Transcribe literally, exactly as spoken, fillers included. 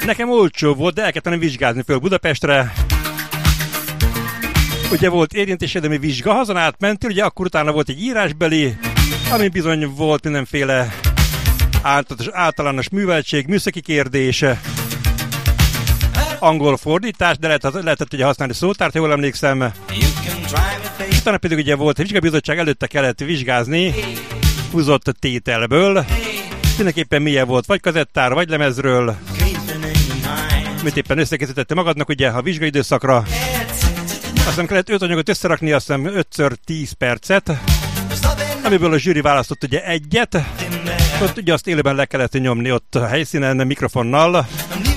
Nekem olcsó volt, de el kellett vizsgázni föl Budapestre. Ugye volt érintésedemi vizsga, hazon átmentél, ugye akkor utána volt egy írásbeli, ami bizony volt mindenféle általános, általános műveltség, műszaki kérdése, angol fordítás, de lehetett, lehetett ugye használni szótárt, jól emlékszem. Utána pedig ugye volt egy vizsgabizottság, előtte kellett vizsgázni húzott tételből. Mindenképpen milyen volt, vagy kazettára, vagy lemezről. Mint éppen összekészítette magadnak ugye a vizsgaidőszakra. Aztán kellett öt anyagot összerakni, azt hiszem ötször tíz percet, amiből a zsűri választott ugye egyet. Ott ugye azt élőben le kellett nyomni ott a helyszínen mikrofonnal.